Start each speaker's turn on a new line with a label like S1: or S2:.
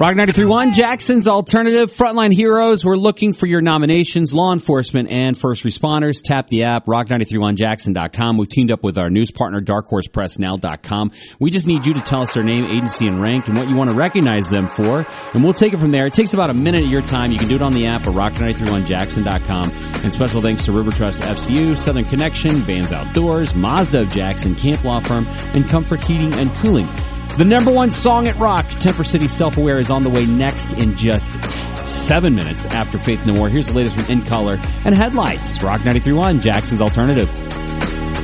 S1: Rock 93.1, Jackson's Alternative. Frontline Heroes, we're looking for your nominations. Law enforcement and first responders. Tap the app, rock931jackson.com. We've teamed up with our news partner, darkhorsepressnow.com. We just need you to tell us their name, agency, and rank, and what you want to recognize them for, and we'll take it from there. It takes about a minute of your time. You can do it on the app or rock931jackson.com. And special thanks to River Trust FCU, Southern Connection, Vans Outdoors, Mazda of Jackson, Camp Law Firm, and Comfort Heating and Cooling. The number one song at Rock, Temper City Self-Aware, is on the way next in just 7 minutes after Faith No More. Here's the latest from In Color and Headlights. Rock 93.1, Jackson's Alternative.